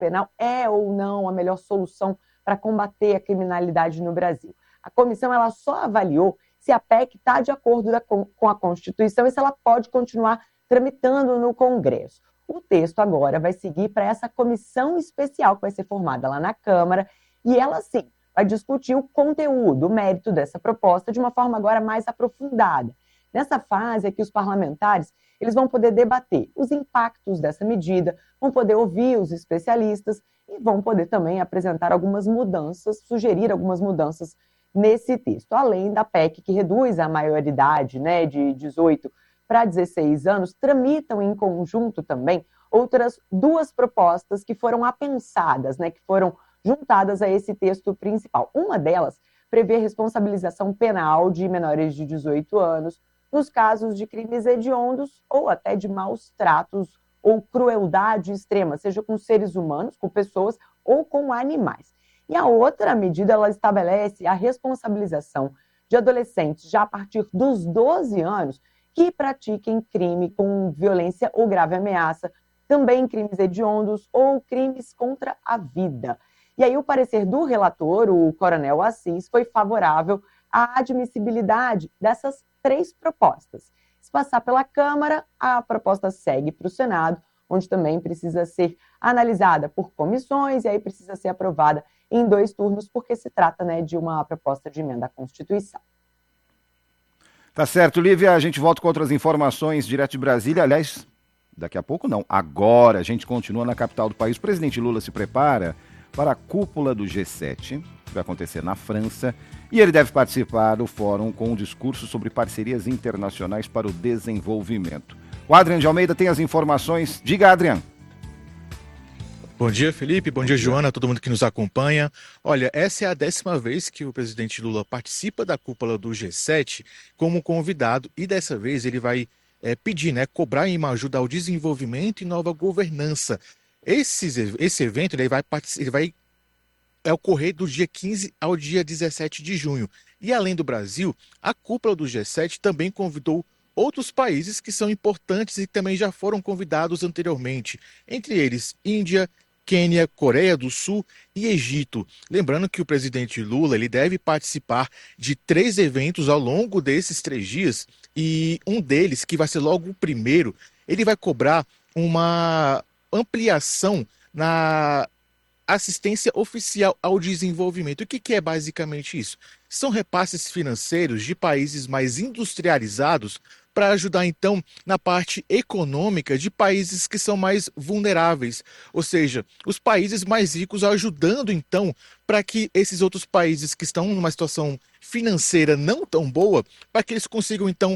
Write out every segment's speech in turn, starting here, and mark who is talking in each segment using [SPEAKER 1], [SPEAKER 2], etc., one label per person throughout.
[SPEAKER 1] penal é ou não a melhor solução para combater a criminalidade no Brasil. A comissão ela só avaliou se a PEC está de acordo com a Constituição e se ela pode continuar tramitando no Congresso. O texto agora vai seguir para essa comissão especial que vai ser formada lá na Câmara e ela, sim, vai discutir o conteúdo, o mérito dessa proposta de uma forma agora mais aprofundada. Nessa fase é que os parlamentares eles vão poder debater os impactos dessa medida, vão poder ouvir os especialistas e vão poder também apresentar algumas mudanças, sugerir algumas mudanças nesse texto, além da PEC que reduz a maioridade, né, de 18 para 16 anos, tramitam em conjunto também outras duas propostas que foram apensadas, né, que foram juntadas a esse texto principal. Uma delas prevê responsabilização penal de menores de 18 anos nos casos de crimes hediondos ou até de maus tratos ou crueldade extrema, seja com seres humanos, com pessoas ou com animais. E a outra medida, ela estabelece a responsabilização de adolescentes já a partir dos 12 anos que pratiquem crime com violência ou grave ameaça, também crimes hediondos ou crimes contra a vida. E aí o parecer do relator, o Coronel Assis, foi favorável à admissibilidade dessas três propostas. Se passar pela Câmara, a proposta segue para o Senado, onde também precisa ser analisada por comissões e aí precisa ser aprovada em 2 turnos, porque se trata, né, de uma proposta de emenda à Constituição.
[SPEAKER 2] Tá certo, Lívia, a gente volta com outras informações direto de Brasília, aliás, daqui a pouco não, agora a gente continua na capital do país. O presidente Lula se prepara para a cúpula do G7, que vai acontecer na França, e ele deve participar do fórum com um discurso sobre parcerias internacionais para o desenvolvimento. O Adrian de Almeida tem as informações. Diga, Adrian.
[SPEAKER 3] Bom dia, Felipe. Bom dia, Joana, todo mundo que nos acompanha. Olha, essa é a 10ª vez que o presidente Lula participa da cúpula do G7 como convidado e dessa vez ele vai pedir, cobrar uma ajuda ao desenvolvimento e nova governança. Esse evento ele vai ocorrer do dia 15 ao dia 17 de junho. E além do Brasil, a cúpula do G7 também convidou outros países que são importantes e também já foram convidados anteriormente, entre eles Índia, Quênia, Coreia do Sul e Egito. Lembrando que o presidente Lula ele deve participar de 3 eventos ao longo desses 3 dias e um deles, que vai ser logo o primeiro, ele vai cobrar uma ampliação na assistência oficial ao desenvolvimento. O que é basicamente isso? São repasses financeiros de países mais industrializados para ajudar, então, na parte econômica de países que são mais vulneráveis, ou seja, os países mais ricos ajudando, então, para que esses outros países que estão numa situação financeira não tão boa, para que eles consigam, então,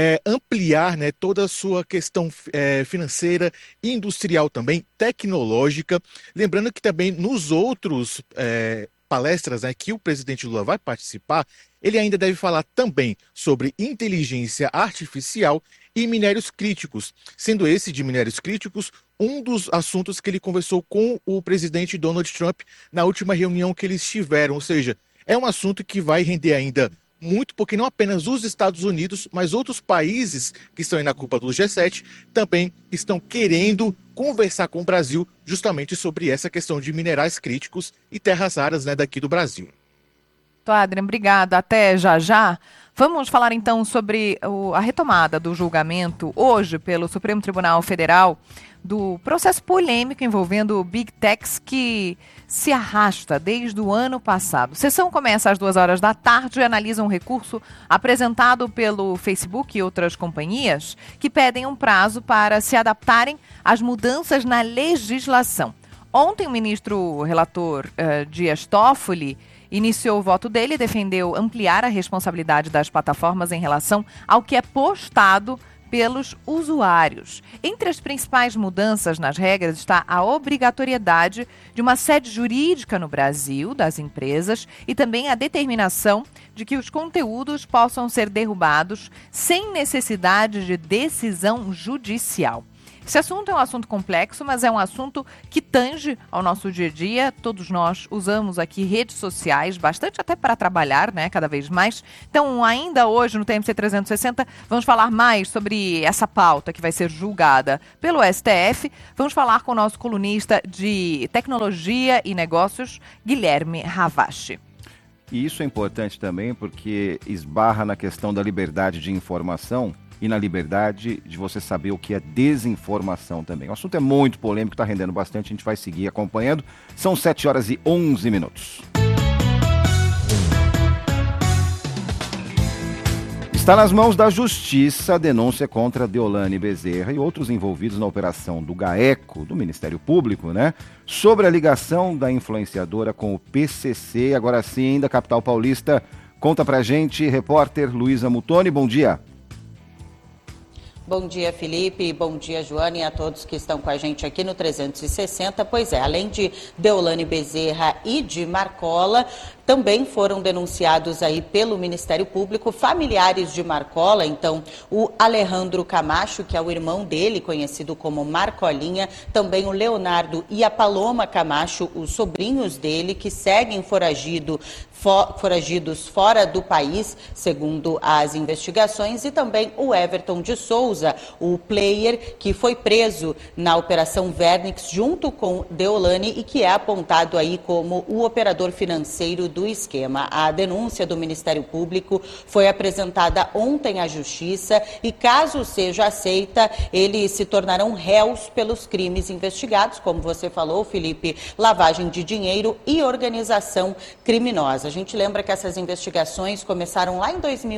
[SPEAKER 3] ampliar toda a sua questão financeira, industrial também, tecnológica. Lembrando que também nos outros palestras que o presidente Lula vai participar, ele ainda deve falar também sobre inteligência artificial e minérios críticos, sendo esse de minérios críticos um dos assuntos que ele conversou com o presidente Donald Trump na última reunião que eles tiveram, ou seja, é um assunto que vai render ainda muito, porque não apenas os Estados Unidos, mas outros países que estão aí na cúpula do G7 também estão querendo conversar com o Brasil justamente sobre essa questão de minerais críticos e terras raras daqui do Brasil.
[SPEAKER 4] Adrian, obrigada. Até já já. Vamos falar então sobre a retomada do julgamento hoje pelo Supremo Tribunal Federal do processo polêmico envolvendo Big Techs que se arrasta desde o ano passado. A sessão começa às 14h e analisa um recurso apresentado pelo Facebook e outras companhias que pedem um prazo para se adaptarem às mudanças na legislação. Ontem o ministro relator Dias Toffoli iniciou o voto dele e defendeu ampliar a responsabilidade das plataformas em relação ao que é postado pelos usuários. Entre as principais mudanças nas regras está a obrigatoriedade de uma sede jurídica no Brasil das empresas e também a determinação de que os conteúdos possam ser derrubados sem necessidade de decisão judicial. Esse assunto é um assunto complexo, mas é um assunto que tange ao nosso dia a dia. Todos nós usamos aqui redes sociais, bastante até para trabalhar, né, cada vez mais. Então, ainda hoje no TMC 360, vamos falar mais sobre essa pauta que vai ser julgada pelo STF. Vamos falar com o nosso colunista de tecnologia e negócios, Guilherme Ravache.
[SPEAKER 2] E isso é importante também porque esbarra na questão da liberdade de informação e na liberdade de você saber o que é desinformação também. O assunto é muito polêmico, está rendendo bastante, a gente vai seguir acompanhando. São 7h11. Está nas mãos da Justiça a denúncia contra Deolane Bezerra e outros envolvidos na operação do GAECO, do Ministério Público, né? Sobre a ligação da influenciadora com o PCC. Agora sim, da capital paulista, conta pra gente, repórter Luísa Mutoni, bom dia.
[SPEAKER 5] Bom dia, Felipe. Bom dia, Joana, e a todos que estão com a gente aqui no 360. Pois é, além de Deolane Bezerra e de Marcola, também foram denunciados aí pelo Ministério Público familiares de Marcola. Então, o Alejandro Camacho, que é o irmão dele, conhecido como Marcolinha, também o Leonardo e a Paloma Camacho, os sobrinhos dele, que seguem foragidos fora do país, segundo as investigações, e também o Everton de Souza, o player que foi preso na Operação Vernix junto com Deolane e que é apontado aí como o operador financeiro do esquema. A denúncia do Ministério Público foi apresentada ontem à Justiça e, caso seja aceita, eles se tornarão réus pelos crimes investigados, como você falou, Felipe, lavagem de dinheiro e organização criminosa. A gente lembra que essas investigações começaram lá em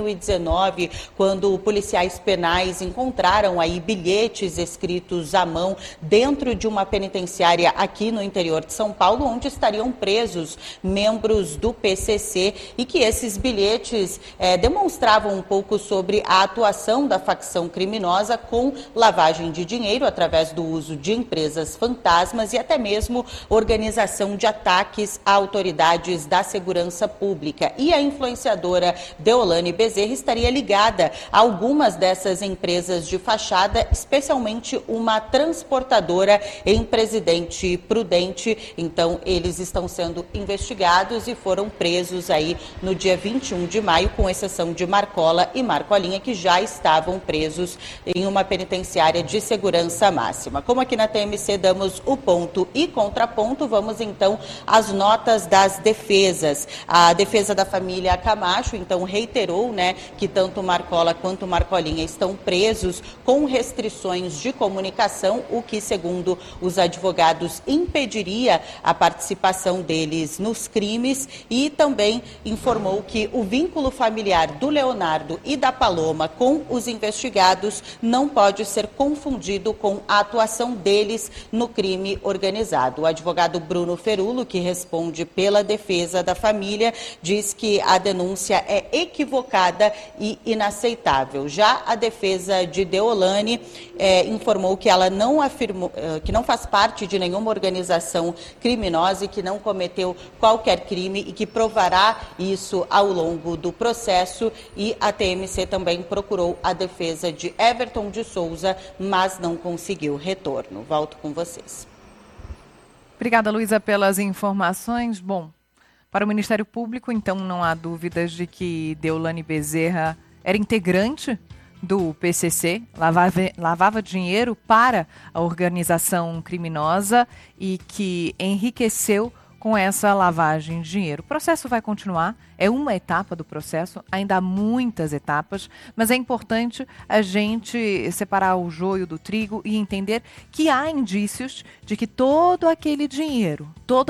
[SPEAKER 5] 2019, quando policiais penais encontraram aí bilhetes escritos à mão dentro de uma penitenciária aqui no interior de São Paulo, onde estariam presos membros do PCC e que esses bilhetes demonstravam um pouco sobre a atuação da facção criminosa com lavagem de dinheiro através do uso de empresas fantasmas e até mesmo organização de ataques a autoridades da segurança pública. E a influenciadora Deolane Bezerra estaria ligada a algumas dessas empresas de fachada, especialmente uma transportadora em Presidente Prudente. Então, eles estão sendo investigados e foram presos aí no dia 21 de maio, com exceção de Marcola e Marcolinha, que já estavam presos em uma penitenciária de segurança máxima. Como aqui na TMC damos o ponto e contraponto, vamos então às notas das defesas. A defesa da família Camacho, então, reiterou, né, que tanto Marcola quanto Marcolinha estão presos com restrições de comunicação, o que, segundo os advogados, impediria a participação deles nos crimes, e também informou que o vínculo familiar do Leonardo e da Paloma com os investigados não pode ser confundido com a atuação deles no crime organizado. O advogado Bruno Ferulo, que responde pela defesa da família, diz que a denúncia é equivocada e inaceitável. Já a defesa de Deolane informou que ela não afirmou, que não faz parte de nenhuma organização criminosa e que não cometeu qualquer crime e que provará isso ao longo do processo. E a TMC também procurou a defesa de Everton de Souza, mas não conseguiu retorno. Volto com vocês.
[SPEAKER 4] Obrigada, Luísa, pelas informações. Bom, para o Ministério Público, então, não há dúvidas de que Deolane Bezerra era integrante do PCC, lavava dinheiro para a organização criminosa e que enriqueceu com essa lavagem de dinheiro. O processo vai continuar, é uma etapa do processo, ainda há muitas etapas, mas é importante a gente separar o joio do trigo e entender que há indícios de que todo aquele dinheiro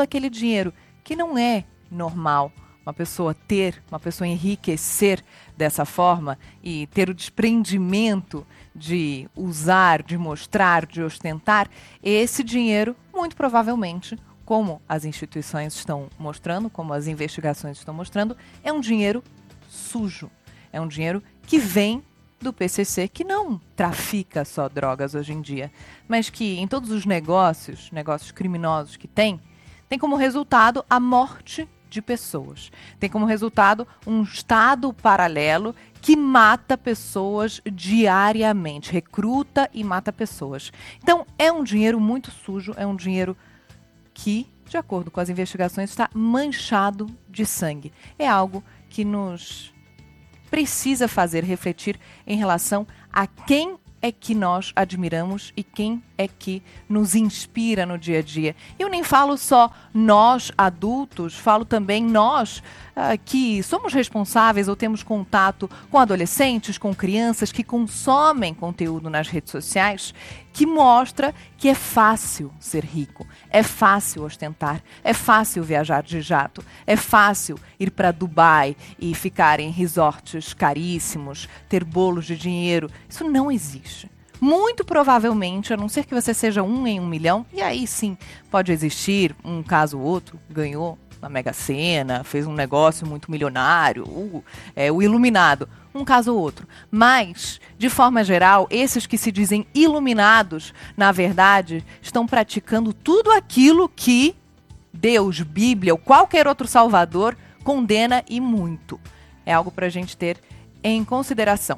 [SPEAKER 4] que não é normal uma pessoa enriquecer dessa forma e ter o desprendimento de usar, de mostrar, de ostentar, esse dinheiro, muito provavelmente, como as instituições estão mostrando, como as investigações estão mostrando, é um dinheiro sujo. É um dinheiro que vem do PCC, que não trafica só drogas hoje em dia, mas que em todos os negócios criminosos que tem como resultado a morte de pessoas. Tem como resultado um estado paralelo que mata pessoas diariamente, recruta e mata pessoas. Então, é um dinheiro muito sujo, é um dinheiro que, de acordo com as investigações, está manchado de sangue. É algo que nos precisa fazer refletir em relação a quem é que nós admiramos e quem é que nos inspira no dia a dia. Eu nem falo só nós, adultos, falo também nós que somos responsáveis ou temos contato com adolescentes, com crianças que consomem conteúdo nas redes sociais, que mostra que é fácil ser rico, é fácil ostentar, é fácil viajar de jato, é fácil ir para Dubai e ficar em resorts caríssimos, ter bolos de dinheiro. Isso não existe. Muito provavelmente, a não ser que você seja 1 em 1 milhão, e aí sim pode existir um caso ou outro, ganhou na Mega Sena, fez um negócio muito milionário, o iluminado, um caso ou outro. Mas, de forma geral, esses que se dizem iluminados, na verdade, estão praticando tudo aquilo que Deus, Bíblia ou qualquer outro salvador condena e muito. É algo para a gente ter em consideração.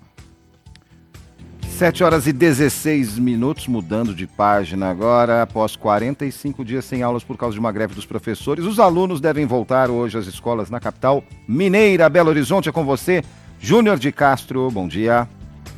[SPEAKER 2] 7h16, mudando de página agora. Após 45 dias sem aulas por causa de uma greve dos professores, os alunos devem voltar hoje às escolas na capital mineira. Belo Horizonte, é com você, Júnior de Castro. Bom dia.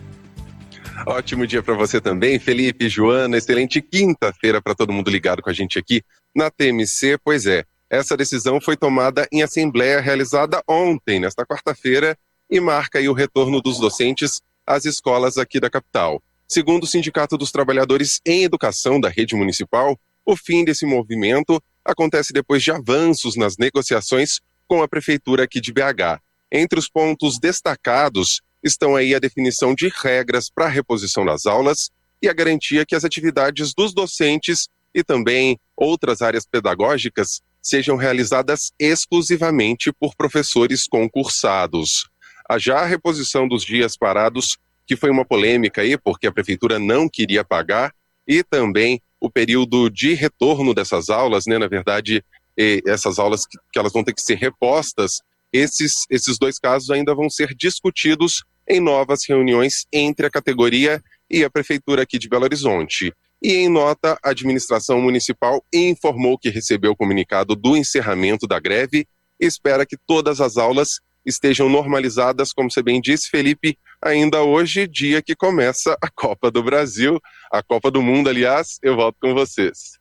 [SPEAKER 6] Ótimo dia para você também, Felipe, Joana. Excelente quinta-feira para todo mundo ligado com a gente aqui na TMC. Pois é, essa decisão foi tomada em assembleia realizada ontem, nesta quarta-feira, e marca aí o retorno dos docentes às escolas aqui da capital. Segundo o Sindicato dos Trabalhadores em Educação da Rede Municipal, o fim desse movimento acontece depois de avanços nas negociações com a Prefeitura aqui de BH. Entre os pontos destacados estão aí a definição de regras para a reposição das aulas e a garantia que as atividades dos docentes e também outras áreas pedagógicas sejam realizadas exclusivamente por professores concursados. Já a reposição dos dias parados, que foi uma polêmica aí, porque a prefeitura não queria pagar, e também o período de retorno dessas aulas, né, na verdade, essas aulas que elas vão ter que ser repostas, esses dois casos ainda vão ser discutidos em novas reuniões entre a categoria e a prefeitura aqui de Belo Horizonte. E em nota, a administração municipal informou que recebeu o comunicado do encerramento da greve e espera que todas as aulas estejam normalizadas, como você bem disse, Felipe, ainda hoje, dia que começa a Copa do Brasil, a Copa do Mundo, aliás. Eu volto com vocês.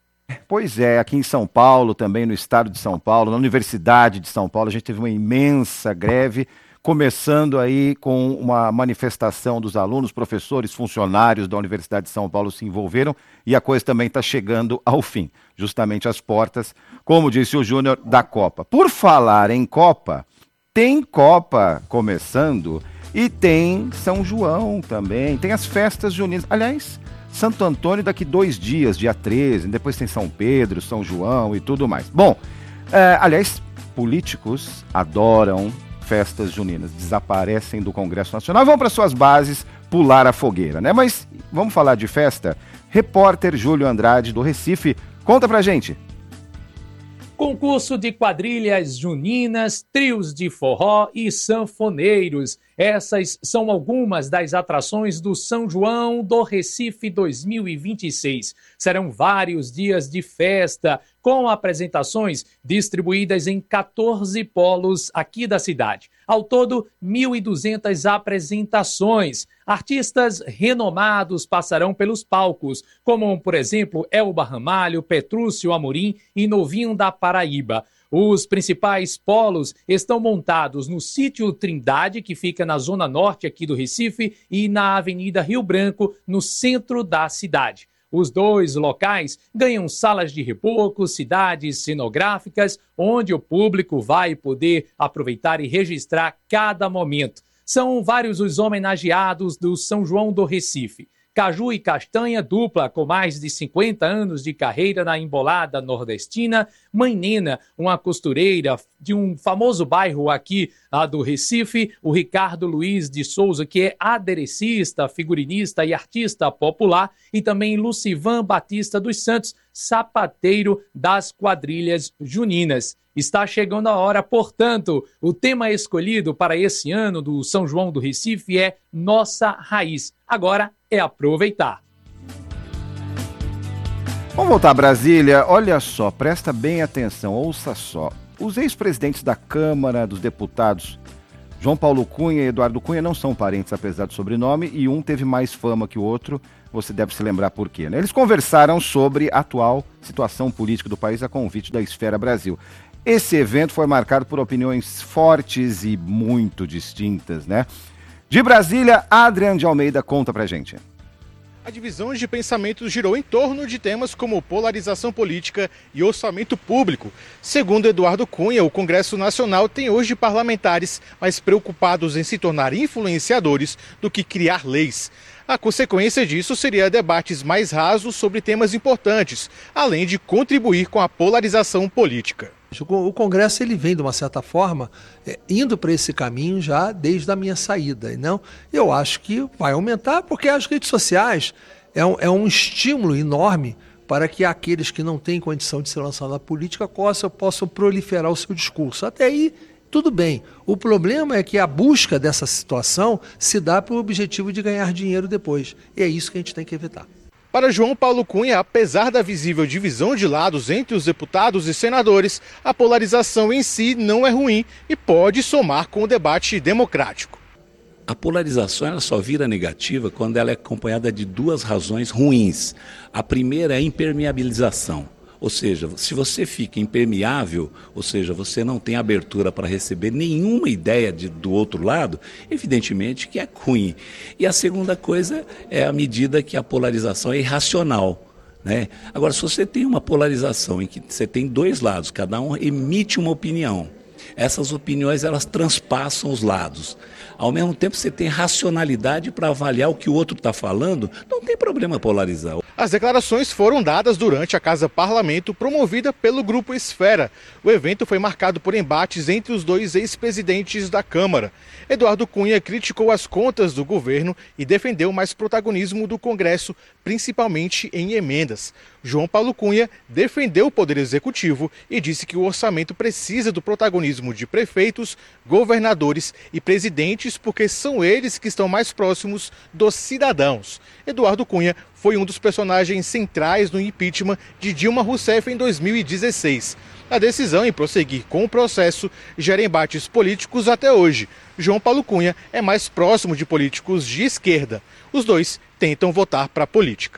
[SPEAKER 2] Pois é, aqui em São Paulo, também no estado de São Paulo, na Universidade de São Paulo, a gente teve uma imensa greve, começando aí com uma manifestação dos alunos, professores, funcionários da Universidade de São Paulo se envolveram e a coisa também está chegando ao fim, justamente às portas, como disse o Júnior, da Copa. Por falar em Copa, tem Copa começando e tem São João também, tem as festas juninas. Aliás, Santo Antônio daqui 2 dias, dia 13, depois tem São Pedro, São João e tudo mais. Bom, aliás, políticos adoram festas juninas, desaparecem do Congresso Nacional, vão para suas bases pular a fogueira, né? Mas vamos falar de festa? Repórter Júlio Andrade, do Recife, conta pra gente.
[SPEAKER 7] Concurso de quadrilhas juninas, trios de forró e sanfoneiros. Essas são algumas das atrações do São João do Recife 2026. Serão vários dias de festa, com apresentações distribuídas em 14 polos aqui da cidade. Ao todo, 1.200 apresentações. Artistas renomados passarão pelos palcos, como, por exemplo, Elba Ramalho, Petrúcio Amorim e Novinho da Paraíba. Os principais polos estão montados no Sítio Trindade, que fica na zona norte aqui do Recife, e na Avenida Rio Branco, no centro da cidade. Os 2 locais ganham salas de reboco, cidades cenográficas, onde o público vai poder aproveitar e registrar cada momento. São vários os homenageados do São João do Recife. Caju e Castanha, dupla com mais de 50 anos de carreira na embolada nordestina. Mãe Nena, uma costureira de um famoso bairro aqui do Recife. O Ricardo Luiz de Souza, que é aderecista, figurinista e artista popular. E também Lucivan Batista dos Santos, sapateiro das quadrilhas juninas. Está chegando a hora, portanto, o tema escolhido para esse ano do São João do Recife é Nossa Raiz. Agora é aproveitar.
[SPEAKER 2] Vamos voltar a Brasília. Olha só, presta bem atenção, ouça só. Os ex-presidentes da Câmara dos Deputados, João Paulo Cunha e Eduardo Cunha, não são parentes, apesar do sobrenome, e um teve mais fama que o outro. Você deve se lembrar por quê, né? Eles conversaram sobre a atual situação política do país a convite da Esfera Brasil. Esse evento foi marcado por opiniões fortes e muito distintas, né? De Brasília, Adriano de Almeida conta pra gente.
[SPEAKER 3] A divisão de pensamento girou em torno de temas como polarização política e orçamento público. Segundo Eduardo Cunha, o Congresso Nacional tem hoje parlamentares mais preocupados em se tornar influenciadores do que criar leis. A consequência disso seria debates mais rasos sobre temas importantes, além de contribuir com a polarização política.
[SPEAKER 8] O Congresso ele vem, de uma certa forma, indo para esse caminho já desde a minha saída. Não? Eu acho que vai aumentar, porque as redes sociais é um estímulo enorme para que aqueles que não têm condição de se lançar na política possam proliferar o seu discurso. Até aí, tudo bem. O problema é que a busca dessa situação se dá para o objetivo de ganhar dinheiro depois. E é isso que a gente tem que evitar.
[SPEAKER 3] Para João Paulo Cunha, apesar da visível divisão de lados entre os deputados e senadores, a polarização em si não é ruim e pode somar com o debate democrático.
[SPEAKER 9] A polarização ela só vira negativa quando ela é acompanhada de duas razões ruins. A primeira é a impermeabilização. Ou seja, se você fica impermeável, ou seja, você não tem abertura para receber nenhuma ideia do outro lado, evidentemente que é ruim. E a segunda coisa é a medida que a polarização é irracional, né? Agora, se você tem uma polarização em que você tem dois lados, cada um emite uma opinião, essas opiniões elas transpassam os lados. Ao mesmo tempo, você tem racionalidade para avaliar o que o outro está falando, não tem problema polarizar.
[SPEAKER 3] As declarações foram dadas durante a Casa Parlamento, promovida pelo Grupo Esfera. O evento foi marcado por embates entre os dois ex-presidentes da Câmara. Eduardo Cunha criticou as contas do governo e defendeu mais protagonismo do Congresso, principalmente em emendas. João Paulo Cunha defendeu o Poder Executivo e disse que o orçamento precisa do protagonismo de prefeitos, governadores e presidentes, porque são eles que estão mais próximos dos cidadãos. Eduardo Cunha foi um dos personagens centrais no impeachment de Dilma Rousseff em 2016. A decisão em prosseguir com o processo gera embates políticos até hoje. João Paulo Cunha é mais próximo de políticos de esquerda. Os dois tentam votar para a política.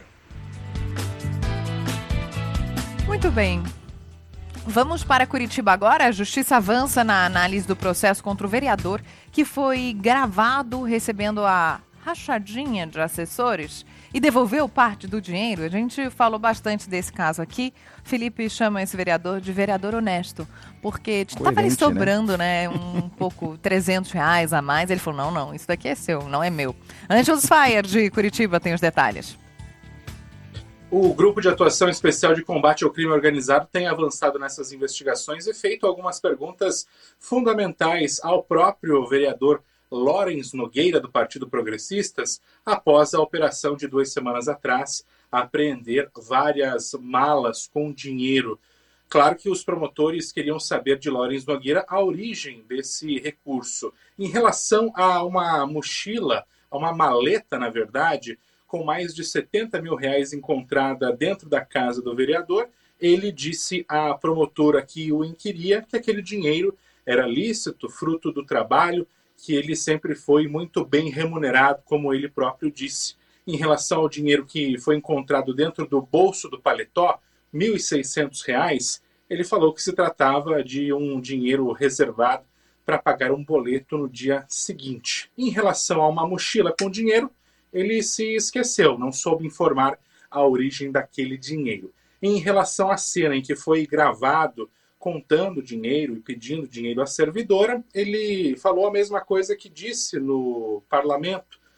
[SPEAKER 4] Muito bem. Vamos para Curitiba agora. A Justiça avança na análise do processo contra o vereador que foi gravado recebendo a rachadinha de assessores e devolveu parte do dinheiro. A gente falou bastante desse caso aqui. Felipe chama esse vereador de vereador honesto, porque estava ali sobrando, né, um pouco, R$300 a mais. Ele falou, não, isso daqui é seu, não é meu. Ângelo Fire, de Curitiba, tem os detalhes.
[SPEAKER 10] O Grupo de Atuação Especial de Combate ao Crime Organizado tem avançado nessas investigações e feito algumas perguntas fundamentais ao próprio vereador Lawrence Nogueira, do Partido Progressistas, após a operação de 2 semanas atrás apreender várias malas com dinheiro. Claro que os promotores queriam saber de Lawrence Nogueira a origem desse recurso. Em relação a uma mochila, a uma maleta, na verdade, com mais de R$70 mil encontrada dentro da casa do vereador, ele disse à promotora que o inquiria que aquele dinheiro era lícito, fruto do trabalho, que ele sempre foi muito bem remunerado, como ele próprio disse. Em relação ao dinheiro que foi encontrado dentro do bolso do paletó, R$1.600, ele falou que se tratava de um dinheiro reservado para pagar um boleto no dia seguinte. Em relação a uma mochila com dinheiro, ele se esqueceu, não soube informar a origem daquele dinheiro. Em relação à cena em que foi gravado contando dinheiro e pedindo dinheiro à servidora, ele falou a mesma coisa que disse no parlamento,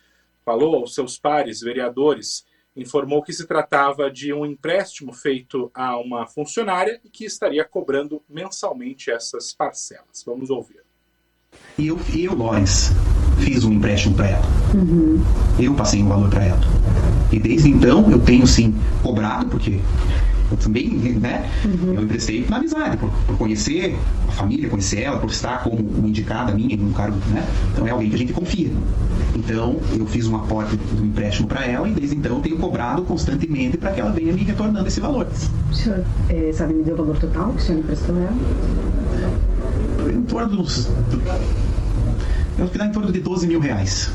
[SPEAKER 10] falou aos seus pares vereadores, informou que se tratava de um empréstimo feito a uma funcionária e que estaria cobrando mensalmente essas parcelas. Vamos ouvir.
[SPEAKER 11] Eu, Lorenz, fiz um empréstimo para ela. Eu passei um valor para ela. E desde então eu tenho sim cobrado, porque eu também, né? Eu emprestei na amizade, por conhecer a família, conhecer ela, por estar como uma indicada minha em um cargo, né? Então é alguém que a gente confia. Então eu fiz um aporte do empréstimo para ela e desde então eu tenho cobrado constantemente para que ela venha me retornando esse valor.
[SPEAKER 12] O senhor sabe me dizer o valor total que o senhor emprestou a ela?
[SPEAKER 11] Em torno dos... Eu fiz em torno de R$12 mil.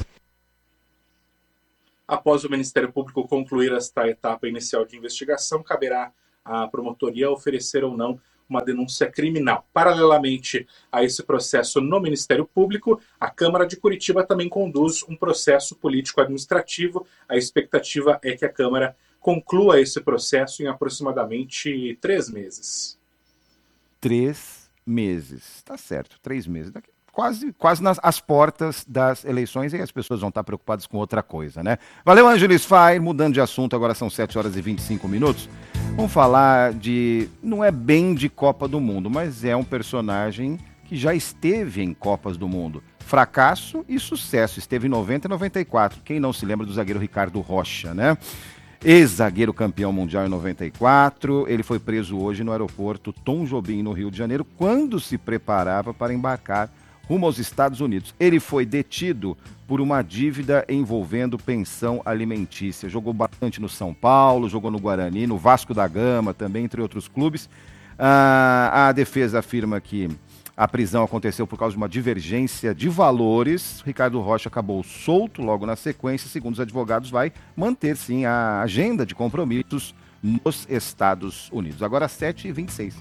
[SPEAKER 10] Após o Ministério Público concluir esta etapa inicial de investigação, caberá à promotoria oferecer ou não uma denúncia criminal. Paralelamente a esse processo no Ministério Público, a Câmara de Curitiba também conduz um processo político-administrativo. A expectativa é que a Câmara conclua esse processo em aproximadamente 3 meses.
[SPEAKER 2] 3 meses, tá certo, 3 meses. Quase às portas das eleições, e as pessoas vão estar preocupadas com outra coisa, né? Valeu, Ângeles Fair. Mudando de assunto, agora são 7h25. Vamos falar de... Não é bem de Copa do Mundo, mas é um personagem que já esteve em Copas do Mundo. Fracasso e sucesso. Esteve em 90 e 94. Quem não se lembra do zagueiro Ricardo Rocha, né? Ex-zagueiro campeão mundial em 94. Ele foi preso hoje no aeroporto Tom Jobim, no Rio de Janeiro, quando se preparava para embarcar rumo aos Estados Unidos. Ele foi detido por uma dívida envolvendo pensão alimentícia. Jogou bastante no São Paulo, jogou no Guarani, no Vasco da Gama também, entre outros clubes. A defesa afirma que a prisão aconteceu por causa de uma divergência de valores. Ricardo Rocha acabou solto logo na sequência. Segundo os advogados, vai manter sim a agenda de compromissos nos Estados Unidos. Agora 7h26.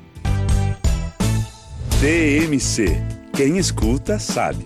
[SPEAKER 13] TMC. Quem escuta sabe.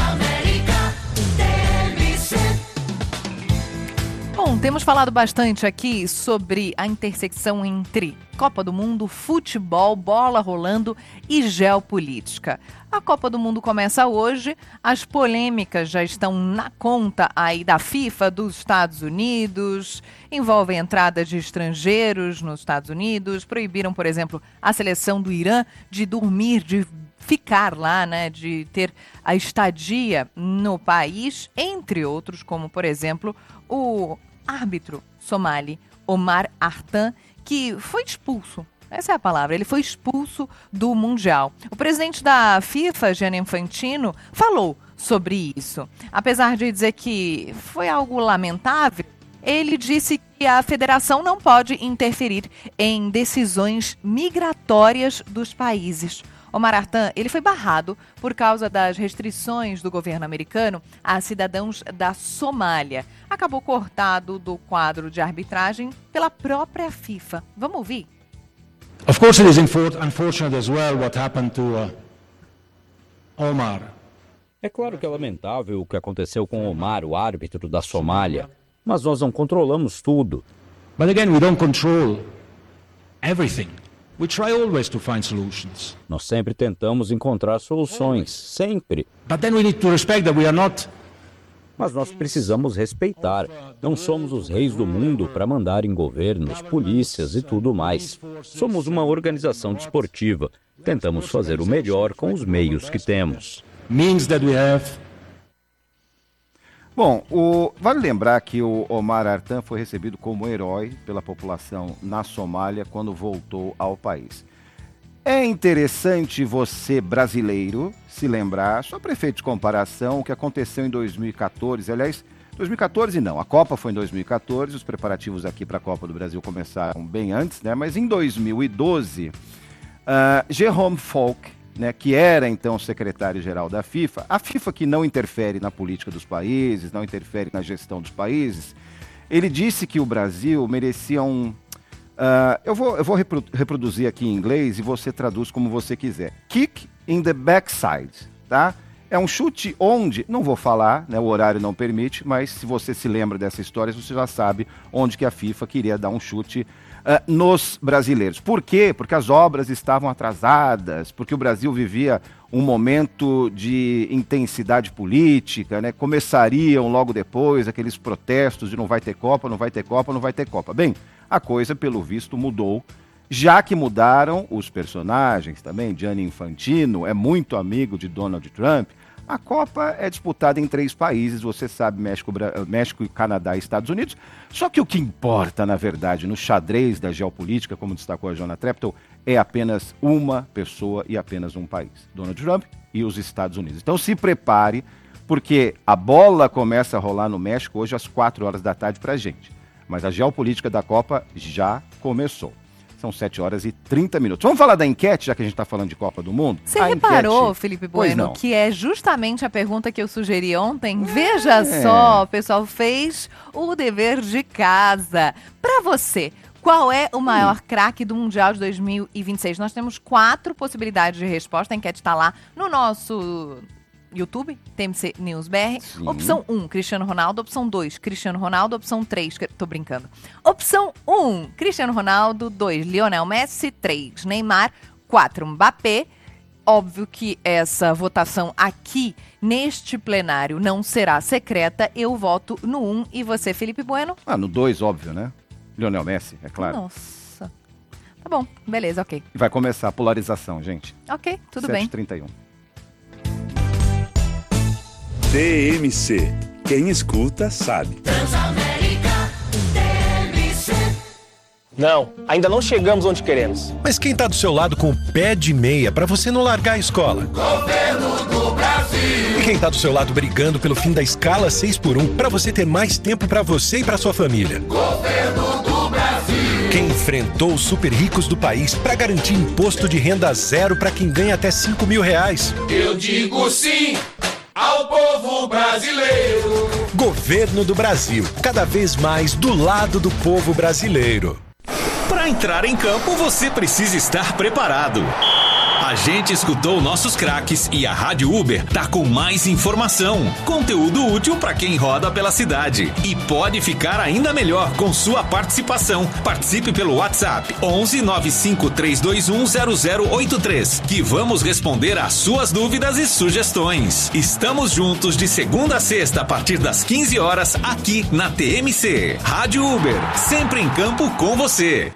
[SPEAKER 4] Bom, temos falado bastante aqui sobre a intersecção entre Copa do Mundo, futebol, bola rolando e geopolítica. A Copa do Mundo começa hoje, as polêmicas já estão na conta aí da FIFA, dos Estados Unidos, envolvem entrada de estrangeiros nos Estados Unidos, proibiram, por exemplo, a seleção do Irã de dormir, de ficar lá, né, de ter a estadia no país, entre outros, como, por exemplo, o árbitro somali Omar Artan, que foi expulso. Essa é a palavra, ele foi expulso do Mundial. O presidente da FIFA, Gianni Infantino, falou sobre isso. Apesar de dizer que foi algo lamentável, ele disse que a federação não pode interferir em decisões migratórias dos países. Omar Artan, ele foi barrado por causa das restrições do governo americano a cidadãos da Somália. Acabou cortado do quadro de arbitragem pela própria FIFA. Vamos ouvir?
[SPEAKER 14] Of course it is unfortunate as well what happened to Omar.
[SPEAKER 15] É claro que é lamentável o que aconteceu com Omar, o árbitro da Somália, mas nós não controlamos tudo.
[SPEAKER 14] But again, we don't control everything. We try always to find solutions.
[SPEAKER 15] Nós sempre tentamos encontrar soluções, sempre.
[SPEAKER 14] But then we need to respect that we are not.
[SPEAKER 15] Mas nós precisamos respeitar. Não somos os reis do mundo para mandar em governos, polícias e tudo mais. Somos uma organização desportiva. Tentamos fazer o melhor com os meios que temos.
[SPEAKER 14] Means that we have.
[SPEAKER 2] Bom, vale lembrar que o Omar Artan foi recebido como herói pela população na Somália quando voltou ao país. É interessante você, brasileiro, se lembrar, só para efeito de comparação, o que aconteceu em 2014. Aliás, 2014 não, a Copa foi em 2014, os preparativos aqui para a Copa do Brasil começaram bem antes, né? Mas em 2012, Jérôme Falk, né, que era então secretário-geral da FIFA, a FIFA que não interfere na política dos países, não interfere na gestão dos países, ele disse que o Brasil merecia eu vou reproduzir aqui em inglês e você traduz como você quiser. Kick in the backside, tá? É um chute onde, não vou falar, né, o horário não permite, mas se você se lembra dessa história, você já sabe onde que a FIFA queria dar um chute nos brasileiros. Por quê? Porque as obras estavam atrasadas, porque o Brasil vivia um momento de intensidade política, né? Começariam logo depois aqueles protestos de não vai ter Copa, não vai ter Copa, não vai ter Copa. Bem, a coisa, pelo visto, mudou, já que mudaram os personagens também. Gianni Infantino é muito amigo de Donald Trump. A Copa é disputada em 3 países, você sabe, México, Canadá e Estados Unidos. Só que o que importa, na verdade, no xadrez da geopolítica, como destacou a Joana Treptow, é apenas uma pessoa e apenas um país, Donald Trump e os Estados Unidos. Então se prepare, porque a bola começa a rolar no México hoje às 4 horas da tarde pra gente. Mas a geopolítica da Copa já começou. São 7h30. Vamos falar da enquete, já que a gente está falando de Copa do Mundo?
[SPEAKER 4] Você reparou, Felipe Bueno, que é justamente a pergunta que eu sugeri ontem? Veja só, o pessoal fez o dever de casa. Para você, qual é o maior craque do Mundial de 2026? Nós temos 4 possibilidades de resposta. A enquete está lá no nosso YouTube, TMC News BR. Sim. Opção 1, Cristiano Ronaldo. Opção 2, Cristiano Ronaldo. Opção 3, tô brincando. Opção 1, Cristiano Ronaldo. 2, Lionel Messi. 3, Neymar. 4, Mbappé. Óbvio que essa votação aqui, neste plenário, não será secreta. Eu voto no 1. E você, Felipe Bueno?
[SPEAKER 2] No 2, óbvio, né? Lionel Messi, é claro.
[SPEAKER 4] Nossa. Tá bom, beleza, ok.
[SPEAKER 2] E vai começar a polarização, gente.
[SPEAKER 4] Ok, tudo bem.
[SPEAKER 2] 7h31.
[SPEAKER 13] TMC. Quem escuta, sabe.
[SPEAKER 16] Transamérica, TMC. Não, ainda não chegamos onde queremos.
[SPEAKER 17] Mas quem tá do seu lado com o pé de meia pra você não largar a escola?
[SPEAKER 16] Governo do Brasil.
[SPEAKER 17] E quem tá do seu lado brigando pelo fim da escala 6x1 pra você ter mais tempo pra você e pra sua família?
[SPEAKER 16] Governo do Brasil.
[SPEAKER 17] Quem enfrentou os super ricos do país pra garantir imposto de renda zero pra quem ganha até R$5.000?
[SPEAKER 16] Eu digo sim ao povo brasileiro.
[SPEAKER 17] Governo do Brasil, cada vez mais do lado do povo brasileiro.
[SPEAKER 18] Para entrar em campo, você precisa estar preparado. A gente escutou nossos craques e a Rádio Uber tá com mais informação, conteúdo útil para quem roda pela cidade. E pode ficar ainda melhor com sua participação. Participe pelo WhatsApp 11 95 321 0083, que vamos responder às suas dúvidas e sugestões. Estamos juntos de segunda a sexta a partir das 15 horas aqui na TMC. Rádio Uber, sempre em campo com você.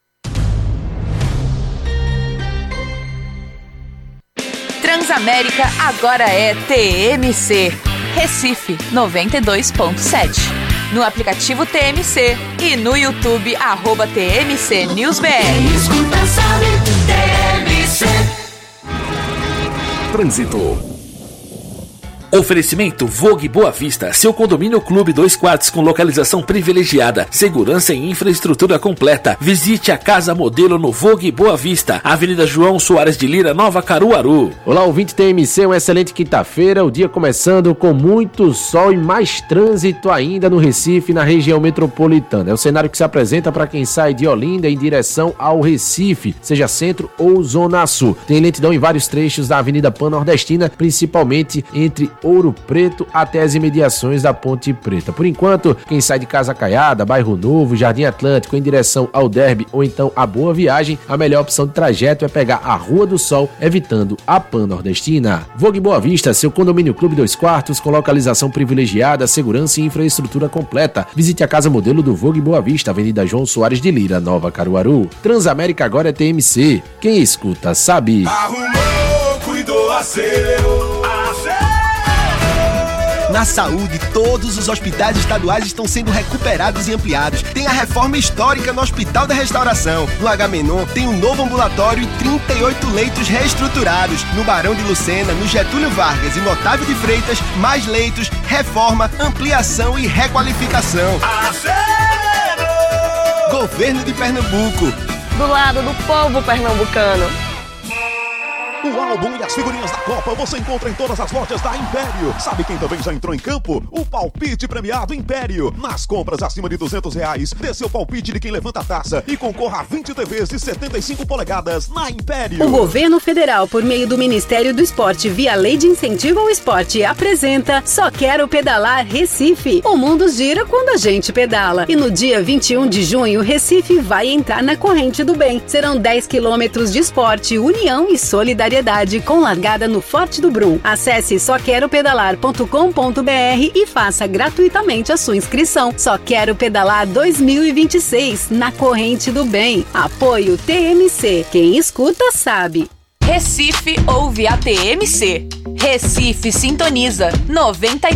[SPEAKER 4] Transamérica agora é TMC, Recife 92.7. No aplicativo TMC e no YouTube, @TMC News BR.
[SPEAKER 16] Escuta, sabe, TMC.
[SPEAKER 19] Trânsito. Oferecimento Vogue Boa Vista, seu condomínio clube 2 quartos com localização privilegiada, segurança e infraestrutura completa. Visite a casa modelo no Vogue Boa Vista, Avenida João Soares de Lira, Nova Caruaru.
[SPEAKER 20] Olá, ouvinte TMC, uma excelente quinta-feira, o dia começando com muito sol e mais trânsito ainda no Recife, na região metropolitana. É o cenário que se apresenta para quem sai de Olinda em direção ao Recife, seja centro ou zona sul. Tem lentidão em vários trechos da Avenida Pan-Nordestina, principalmente entre Ouro Preto até as imediações da Ponte Preta. Por enquanto, quem sai de Casa Caiada, Bairro Novo, Jardim Atlântico em direção ao Derby ou então a Boa Viagem, a melhor opção de trajeto é pegar a Rua do Sol, evitando a Pan-Nordestina. Vogue Boa Vista, seu condomínio clube 2 quartos com localização privilegiada, segurança e infraestrutura completa. Visite a casa modelo do Vogue Boa Vista, Avenida João Soares de Lira, Nova Caruaru. Transamérica agora é TMC. Quem escuta sabe.
[SPEAKER 16] Arrumou, cuidou, acerou.
[SPEAKER 21] Na saúde, todos os hospitais estaduais estão sendo recuperados e ampliados. Tem a reforma histórica no Hospital da Restauração. No Agamenon tem um novo ambulatório e 38 leitos reestruturados. No Barão de Lucena, no Getúlio Vargas e no Otávio de Freitas, mais leitos, reforma, ampliação e requalificação. Governo de Pernambuco.
[SPEAKER 22] Do lado do povo pernambucano.
[SPEAKER 1] O álbum e as figurinhas da Copa você encontra em todas as lojas da Império. Sabe quem também já entrou em campo? O palpite premiado Império. Nas compras acima de R$200, dê seu palpite de quem levanta a taça e concorra a 20 TVs de 75 polegadas na Império.
[SPEAKER 22] O Governo Federal, por meio do Ministério do Esporte, via Lei de Incentivo ao Esporte, apresenta Só Quero Pedalar Recife. O mundo gira quando a gente pedala. E no dia 21 de junho, Recife vai entrar na corrente do bem. Serão 10 quilômetros de esporte, união e solidariedade, com largada no Forte do Brum. Acesse soqueropedalar.com.br e faça gratuitamente a sua inscrição. Só Quero Pedalar 2026, na corrente do bem. Apoio TMC. Quem escuta sabe.
[SPEAKER 23] Recife ouve a TMC. Recife sintoniza 94,9.